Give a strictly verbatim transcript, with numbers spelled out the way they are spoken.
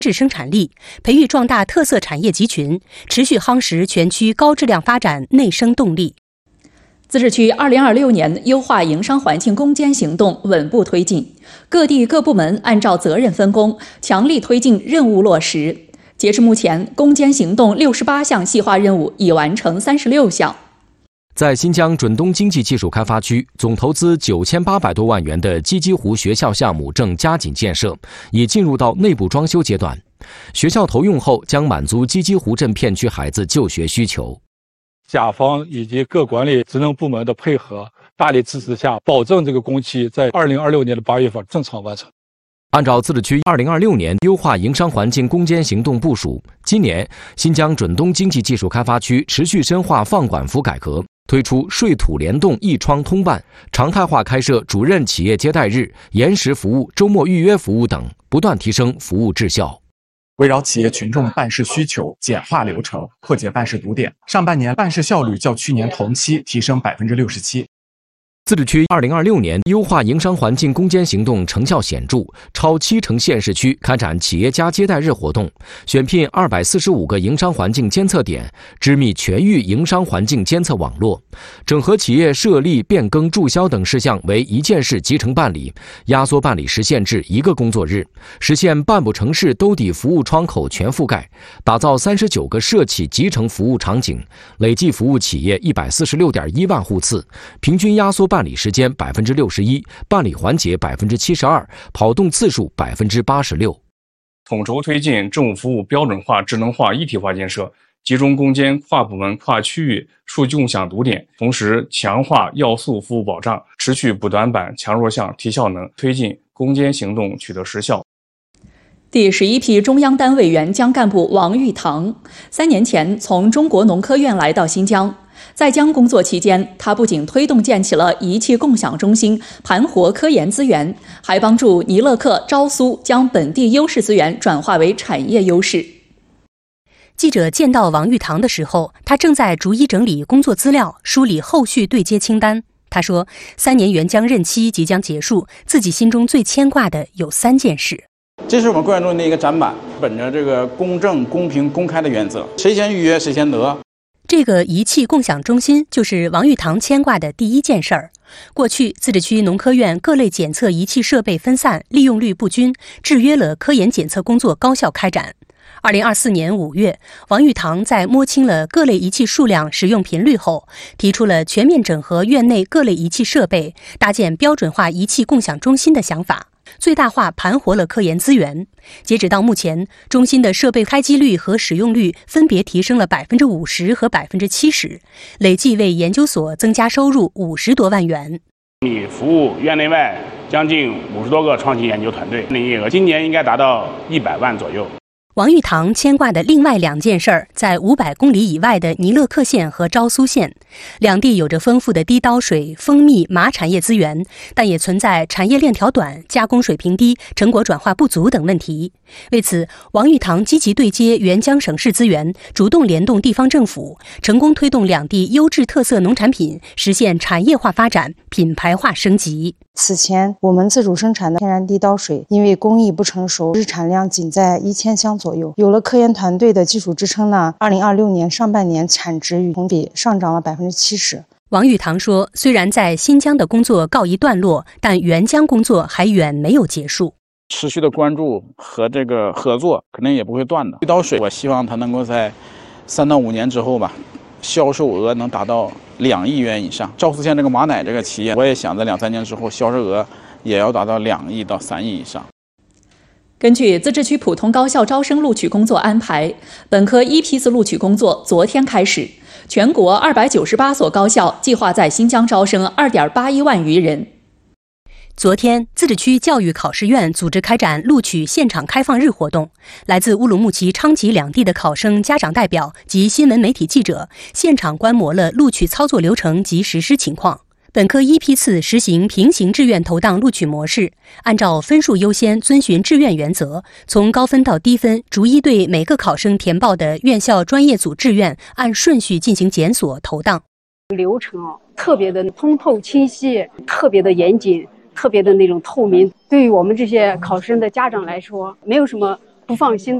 质生产力，培育壮大特色产业集群，持续夯实全区高质量发展内生动力。 自治区二零二六年优化营商环境攻坚行动稳步推进，各地各部门按照责任分工，强力推进任务落实。截至目前，攻坚行动六十八项细化任务已完成三十六项。 在新疆准东经济技术开发区，总投资九千八百多万元的鸡鸡湖学校项目正加紧建设，已进入到内部装修阶段。学校投用后，将满足鸡鸡湖镇片区孩子就学需求。 甲方以及各管理职能部门的配合，大力支持下，保证这个工期在二零二六年的八月份正常完成。 按照自治区二零二六年优化营商环境攻坚行动部署，今年新疆准东经济技术开发区持续深化放管服改革，推出税土联动一窗通办，常态化开设主任企业接待日、延时服务、周末预约服务等，不断提升服务质效。 围绕企业群众办事需求，简化流程，破解办事堵点。上半年办事效率较去年同期提升百分之六十七。 自治区二零二六年优化营商环境攻坚行动成效显著，超七成县市区开展企业家接待日活动，选聘二百四十五个营商环境监测点，织密全域营商环境监测网络，整合企业设立、变更、注销等事项为一件事集成办理，压缩办理时限至一个工作日，实现办不成事兜底服务窗口全覆盖，打造三十九个社企集成服务场景，累计服务企业一百四十六点一万户次，平均压缩办理时间百分之六十一，办理环节百分之七十二，跑动次数百分之八十六。 统筹推进政务服务标准化、智能化、一体化建设，集中攻坚跨部门、跨区域数据共享堵点，同时强化要素服务保障，持续补短板、强弱项、提效能，推进攻坚行动取得实效。 第十一批中央单委原疆干部王玉堂，三年前从中国农科院来到新疆。在疆工作期间，他不仅推动建起了仪器共享中心，盘活科研资源，还帮助尼勒克、昭苏将本地优势资源转化为产业优势。 记者见到王玉堂的时候，他正在逐一整理工作资料，梳理后续对接清单。他说，三年援疆任期即将结束，自己心中最牵挂的有三件事。 这是我们关注的一个展板，本着这个公正、公平、公开的原则，谁先预约谁先得。 这个仪器共享中心就是王玉堂牵挂的第一件事儿。过去，自治区农科院各类检测仪器设备分散，利用率不均，制约了科研检测工作高效开展。二零二四年五月，王玉堂在摸清了各类仪器数量、使用频率后，提出了全面整合院内各类仪器设备，搭建标准化仪器共享中心的想法，最大化盘活了科研资源。截止到目前，中心的设备开机率和使用率分别提升了百分之五十和百分之七十，累计为研究所增加收入五十多万元。 你服务院内外将近五十多个创新研究团队，营业额今年应该达到一百万左右。 王玉堂牵挂的另外两件事儿，在五百公里以外的尼勒克县和昭苏县，两地有着丰富的低刀水、蜂蜜、麻产业资源，但也存在产业链条短、加工水平低、成果转化不足等问题。为此，王玉堂积极对接援疆省市资源，主动联动地方政府，成功推动两地优质特色农产品实现产业化发展、品牌化升级。 此前，我们自主生产的天然低刀水，因为工艺不成熟，日产量仅在一千箱左右。有了科研团队的技术支撑呢，二零二六年上半年产值与同比上涨了百分之七十。 王玉堂说，虽然在新疆的工作告一段落，但援疆工作还远没有结束。 持续的关注和这个合作肯定也不会断的。低刀水，我希望它能够在三到五年之后吧，销售额能达到两亿元以上。昭苏县这个马奶这个企业，我也想在两三年之后，销售额也要达到两亿到三亿以上。 根据自治区普通高校招生录取工作安排，本科一批次录取工作昨天开始，全国二百九十八所高校计划在新疆招生二点八一万余人。昨天，自治区教育考试院组织开展录取现场开放日活动，来自乌鲁木齐、昌吉两地的考生、家长代表及新闻媒体记者现场观摩了录取操作流程及实施情况。本科一批次实行平行志愿投档录取模式，按照分数优先，遵循志愿原则，从高分到低分，逐一对每个考生填报的院校专业组志愿按顺序进行检索投档。 流程特别的通透清晰，特别的严谨，特别的那种透明，对于我们这些考生的家长来说，没有什么不放心。